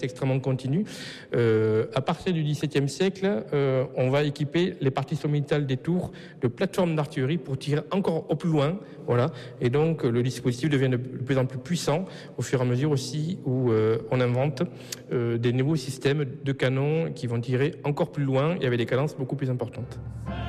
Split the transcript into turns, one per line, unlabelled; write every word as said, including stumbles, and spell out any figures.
extrêmement continu. Euh, à partir du XVIIe siècle, euh, on va équiper les parties sommitales des tours de plateformes d'artillerie pour tirer encore au plus loin. Voilà. Et donc, le dispositif devient de plus en plus puissant au fur et à mesure aussi où euh, on invente euh, des nouveaux systèmes de canons qui vont tirer encore plus loin et avec des cadences beaucoup plus importantes.